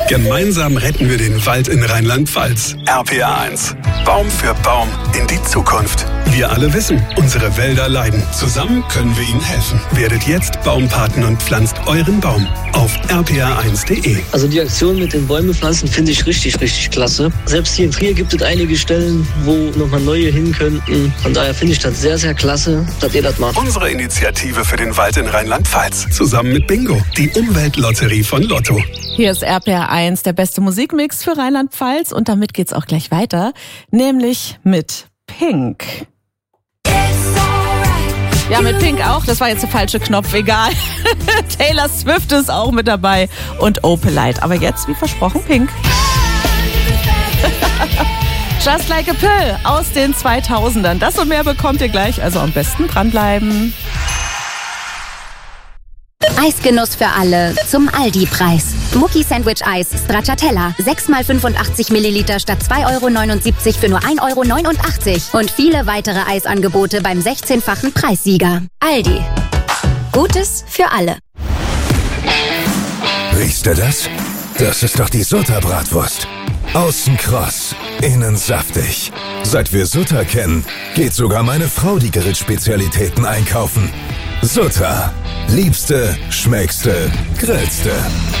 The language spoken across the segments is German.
Gemeinsam retten wir den Wald in Rheinland-Pfalz. RPA 1. Baum für Baum in die Zukunft. Wir alle wissen, unsere Wälder leiden. Zusammen können wir ihnen helfen. Werdet jetzt Baumpaten und pflanzt euren Baum auf rpa1.de. Also die Aktion mit den Bäume pflanzen finde ich richtig klasse. Selbst hier in Trier gibt es einige Stellen, wo nochmal neue hin könnten. Von daher finde ich das sehr klasse, dass ihr das macht. Unsere Initiative für den Wald in Rheinland-Pfalz. Zusammen mit Bingo, die Umweltlotterie von Lotto. Hier ist RPA 1, der beste Musikmix für Rheinland-Pfalz. Und damit geht's auch gleich weiter, nämlich mit Pink. Ja, mit Pink auch. Das war jetzt der falsche Knopf, egal. Taylor Swift ist auch mit dabei und Opalite. Aber jetzt, wie versprochen, Pink. Just Like a Pill aus den 2000ern. Das und mehr bekommt ihr gleich, also am besten dranbleiben. Eisgenuss für alle zum Aldi-Preis. Mucki Sandwich Eis Stracciatella. 6x85 Milliliter statt 2,79 € für nur 1,89 €. Und viele weitere Eisangebote beim 16-fachen Preissieger. Aldi. Gutes für alle. Riechst du das? Das ist doch die Sutta-Bratwurst. Außen kross, innen saftig. Seit wir Sutta kennen, geht sogar meine Frau die Grillspezialitäten einkaufen. Sutta. Liebste, schmeckste, grillste.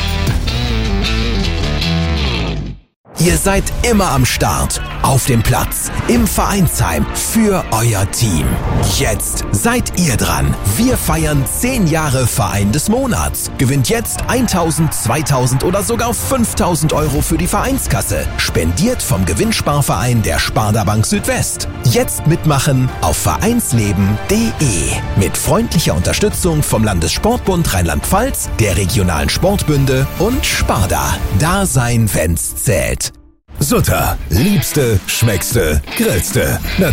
Ihr seid immer am Start, auf dem Platz, im Vereinsheim, für euer Team. Jetzt seid ihr dran. Wir feiern 10 Jahre Verein des Monats. Gewinnt jetzt 1.000, 2.000 oder sogar 5.000 € für die Vereinskasse. Spendiert vom Gewinnsparverein der Sparda Bank Südwest. Jetzt mitmachen auf vereinsleben.de. Mit freundlicher Unterstützung vom Landessportbund Rheinland-Pfalz, der regionalen Sportbünde und Sparda. Da sein, wenn's zählt. Sutta. Liebste, schmeckste, grillste.